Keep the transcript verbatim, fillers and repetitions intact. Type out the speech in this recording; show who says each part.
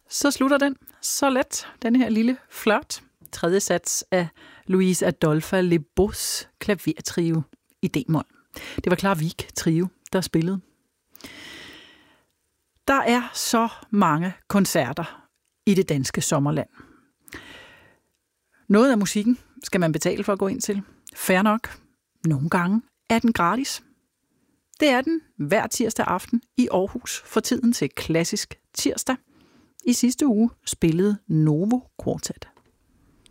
Speaker 1: Så slutter den så let, den her lille flørt. Tredje sats af Louise Adolphe Lebeaus klavertrio i D-mol. Det var Clara Wieck trio, der spillede. Der er så mange koncerter i det danske sommerland. Noget af musikken skal man betale for at gå ind til. Fair nok. Nogle gange er den gratis. Det er den hver tirsdag aften i Aarhus for tiden til klassisk tirsdag. I sidste uge spillede Novo Quartet.